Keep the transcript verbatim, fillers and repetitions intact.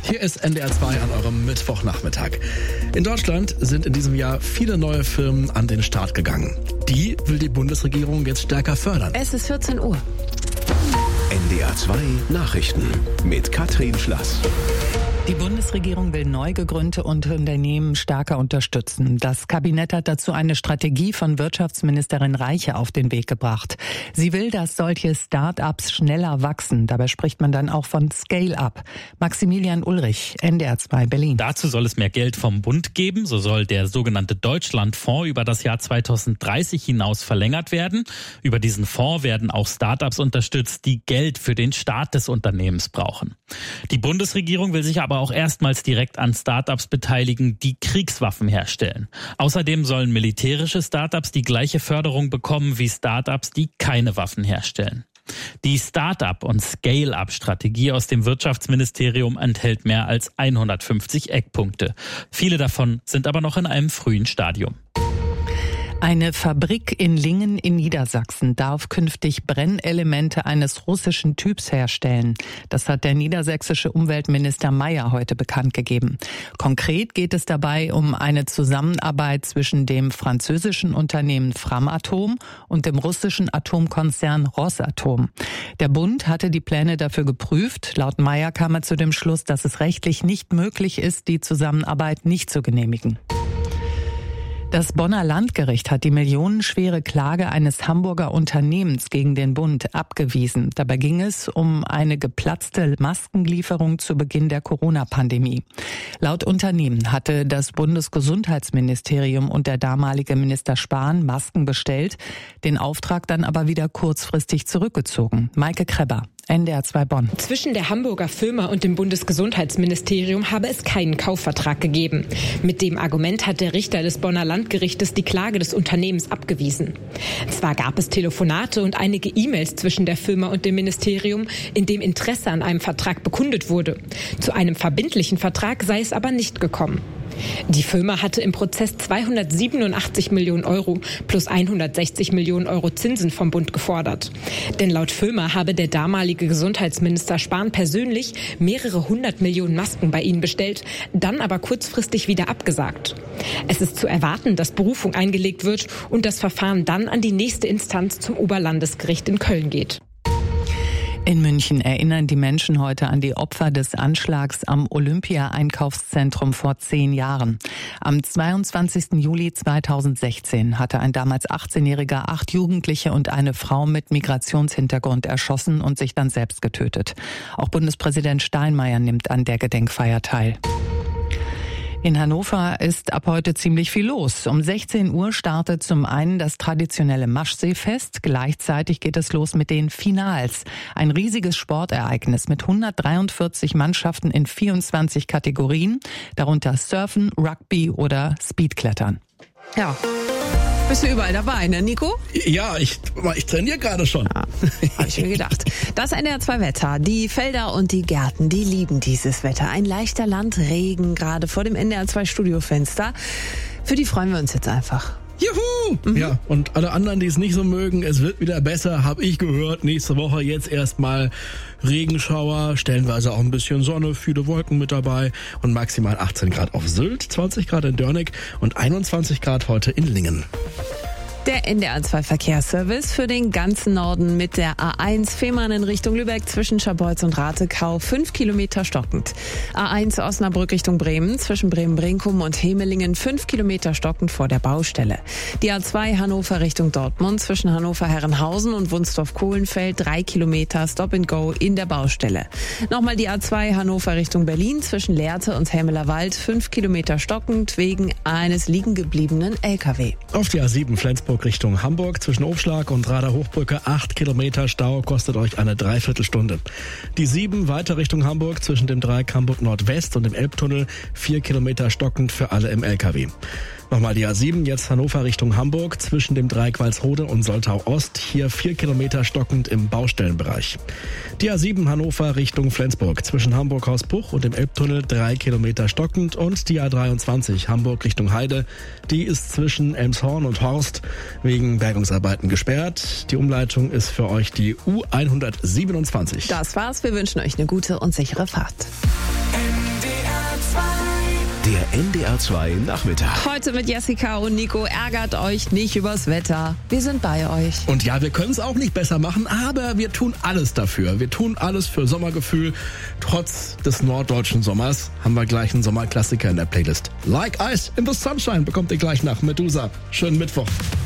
Hier ist N D R zwei an eurem Mittwochnachmittag. In Deutschland sind in diesem Jahr viele neue Firmen an den Start gegangen. Die will die Bundesregierung jetzt stärker fördern. Es ist vierzehn Uhr. N D R zwei Nachrichten mit Katrin Schlass. Die Bundesregierung will neu gegründete Unternehmen stärker unterstützen. Das Kabinett hat dazu eine Strategie von Wirtschaftsministerin Reiche auf den Weg gebracht. Sie will, dass solche Start-ups schneller wachsen. Dabei spricht man dann auch von Scale-up. Maximilian Ulrich, N D R zwei Berlin. Dazu soll es mehr Geld vom Bund geben. So soll der sogenannte Deutschlandfonds über das Jahr zweitausenddreißig hinaus verlängert werden. Über diesen Fonds werden auch Start-ups unterstützt, die Geld für den Start des Unternehmens brauchen. Die Bundesregierung will sich aber auch erstmals direkt an Start-ups beteiligen, die Kriegswaffen herstellen. Außerdem sollen militärische Start-ups die gleiche Förderung bekommen wie Start-ups, die keine Waffen herstellen. Die Start-up- und Scale-up-Strategie aus dem Wirtschaftsministerium enthält mehr als hundertfünfzig Eckpunkte. Viele davon sind aber noch in einem frühen Stadium. Eine Fabrik in Lingen in Niedersachsen darf künftig Brennelemente eines russischen Typs herstellen. Das hat der niedersächsische Umweltminister Mayer heute bekannt gegeben. Konkret geht es dabei um eine Zusammenarbeit zwischen dem französischen Unternehmen Framatome und dem russischen Atomkonzern Rosatom. Der Bund hatte die Pläne dafür geprüft. Laut Mayer kam er zu dem Schluss, dass es rechtlich nicht möglich ist, die Zusammenarbeit nicht zu genehmigen. Das Bonner Landgericht hat die millionenschwere Klage eines Hamburger Unternehmens gegen den Bund abgewiesen. Dabei ging es um eine geplatzte Maskenlieferung zu Beginn der Corona-Pandemie. Laut Unternehmen hatte das Bundesgesundheitsministerium und der damalige Minister Spahn Masken bestellt, den Auftrag dann aber wieder kurzfristig zurückgezogen. Maike Kreber, N D R zwei Bonn. Zwischen der Hamburger Firma und dem Bundesgesundheitsministerium habe es keinen Kaufvertrag gegeben. Mit dem Argument hat der Richter des Bonner Landgerichtes die Klage des Unternehmens abgewiesen. Zwar gab es Telefonate und einige E-Mails zwischen der Firma und dem Ministerium, in dem Interesse an einem Vertrag bekundet wurde. Zu einem verbindlichen Vertrag sei es aber nicht gekommen. Die Firma hatte im Prozess zweihundertsiebenundachtzig Millionen Euro plus hundertsechzig Millionen Euro Zinsen vom Bund gefordert. Denn laut Firma habe der damalige Gesundheitsminister Spahn persönlich mehrere hundert Millionen Masken bei ihnen bestellt, dann aber kurzfristig wieder abgesagt. Es ist zu erwarten, dass Berufung eingelegt wird und das Verfahren dann an die nächste Instanz zum Oberlandesgericht in Köln geht. In München erinnern die Menschen heute an die Opfer des Anschlags am Olympia-Einkaufszentrum vor zehn Jahren. Am zweiundzwanzigsten Juli zweitausendsechzehn hatte ein damals achtzehnjähriger acht Jugendliche und eine Frau mit Migrationshintergrund erschossen und sich dann selbst getötet. Auch Bundespräsident Steinmeier nimmt an der Gedenkfeier teil. In Hannover ist ab heute ziemlich viel los. Um sechzehn Uhr startet zum einen das traditionelle Maschseefest. Gleichzeitig geht es los mit den Finals. Ein riesiges Sportereignis mit hundertdreiundvierzig Mannschaften in vierundzwanzig Kategorien, darunter Surfen, Rugby oder Speedklettern. Ja. Bist du überall dabei, ne, Nico? Ja, ich, ich trainiere gerade schon. Ja, habe ich mir gedacht. Das N D R zwei Wetter. Die Felder und die Gärten, die lieben dieses Wetter. Ein leichter Landregen, gerade vor dem N D R zwei Studiofenster. Für die freuen wir uns jetzt einfach. Juhu! Mhm. Ja, und alle anderen, die es nicht so mögen, es wird wieder besser, habe ich gehört. Nächste Woche jetzt erstmal Regenschauer, stellenweise auch ein bisschen Sonne, viele Wolken mit dabei und maximal achtzehn Grad auf Sylt, zwanzig Grad in Dörneck und einundzwanzig Grad heute in Lingen. Der N D R zwei Verkehrsservice für den ganzen Norden mit der A eins Fehmarn in Richtung Lübeck zwischen Scharbeutz und Ratekau, fünf Kilometer stockend. A eins Osnabrück Richtung Bremen zwischen Bremen-Brinkum und Hemelingen, fünf Kilometer stockend vor der Baustelle. Die A zwei Hannover Richtung Dortmund zwischen Hannover-Herrenhausen und Wunsdorf-Kohlenfeld, drei Kilometer Stop and Go in der Baustelle. Nochmal die A zwei Hannover Richtung Berlin zwischen Lehrte und Helmelerwald, fünf Kilometer stockend wegen eines liegen gebliebenen L K W. Auf die A sieben Flensburg Richtung Hamburg zwischen Aufschlag und Rader Hochbrücke acht Kilometer Stau, kostet euch eine Dreiviertelstunde. Die sieben weiter Richtung Hamburg zwischen dem Dreieck Hamburg Nordwest und dem Elbtunnel vier Kilometer stockend für alle im L K W. Nochmal die A sieben, jetzt Hannover Richtung Hamburg zwischen dem Dreieck Walsrode und Soltau Ost, hier vier Kilometer stockend im Baustellenbereich. Die A sieben Hannover Richtung Flensburg zwischen Hamburg-Hausbruch und dem Elbtunnel drei Kilometer stockend und die A dreiundzwanzig Hamburg Richtung Heide, die ist zwischen Elmshorn und Horst wegen Bergungsarbeiten gesperrt. Die Umleitung ist für euch die U hundertsiebenundzwanzig. Das war's, wir wünschen euch eine gute und sichere Fahrt. N D R zwei Nachmittag. Heute mit Jessica und Nico. Ärgert euch nicht übers Wetter. Wir sind bei euch. Und ja, wir können es auch nicht besser machen, aber wir tun alles dafür. Wir tun alles für Sommergefühl. Trotz des norddeutschen Sommers haben wir gleich einen Sommerklassiker in der Playlist. Like Ice in the Sunshine bekommt ihr gleich nach Medusa. Schönen Mittwoch.